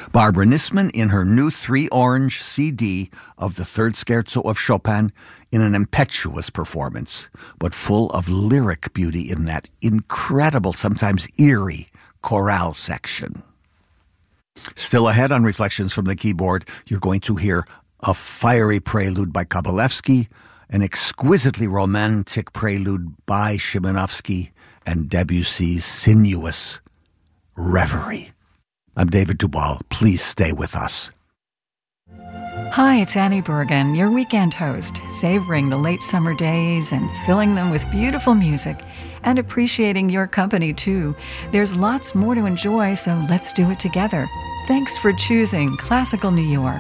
Barbara Nisman in her new 3-orange CD of the Third Scherzo of Chopin in an impetuous performance, but full of lyric beauty in that incredible, sometimes eerie, chorale section. Still ahead on Reflections from the Keyboard, you're going to hear a fiery prelude by Kabalevsky, an exquisitely romantic prelude by Szymanowski, and Debussy's sinuous Reverie. I'm David Duval. Please stay with us. Hi, it's Annie Bergen, your weekend host, savoring the late summer days and filling them with beautiful music and appreciating your company too. There's lots more to enjoy, so let's do it together. Thanks for choosing Classical New York.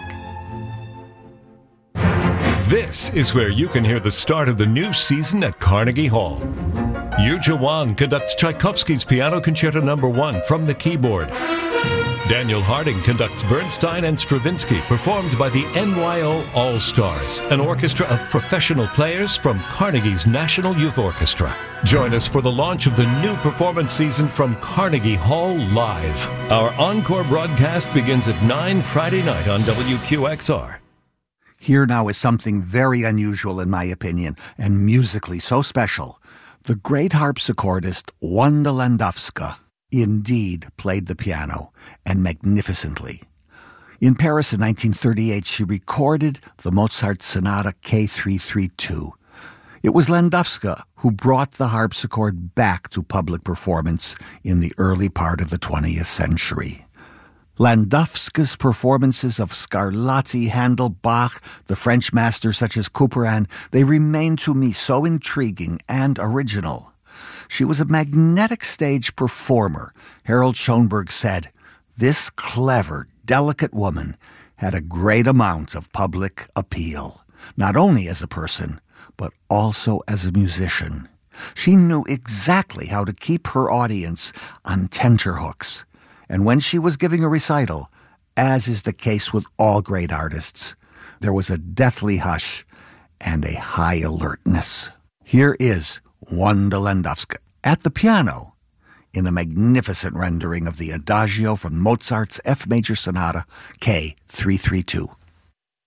This is where you can hear the start of the new season at Carnegie Hall. Yuja Wang conducts Tchaikovsky's Piano Concerto No. 1 from the keyboard. Daniel Harding conducts Bernstein and Stravinsky, performed by the NYO All-Stars, an orchestra of professional players from Carnegie's National Youth Orchestra. Join us for the launch of the new performance season from Carnegie Hall Live. Our encore broadcast begins at 9 Friday night on WQXR. Here now is something very unusual in my opinion, and musically so special. The great harpsichordist Wanda Landowska indeed played the piano, and magnificently. In Paris in 1938, she recorded the Mozart Sonata K332. It was Landowska who brought the harpsichord back to public performance in the early part of the 20th century. Landowska's performances of Scarlatti, Handel, Bach, the French masters such as Couperin, they remain to me so intriguing and original. She was a magnetic stage performer. Harold Schoenberg said, "This clever, delicate woman had a great amount of public appeal, not only as a person, but also as a musician. She knew exactly how to keep her audience on tenterhooks. And when she was giving a recital, as is the case with all great artists, there was a deathly hush and a high alertness." Here is Wanda Landowska at the piano in a magnificent rendering of the Adagio from Mozart's F major Sonata K332.